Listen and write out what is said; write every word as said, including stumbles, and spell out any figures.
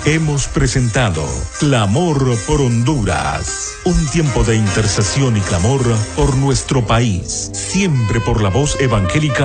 Hemos presentado Clamor por Honduras, un tiempo de intercesión y clamor por nuestro país, siempre por la voz evangélica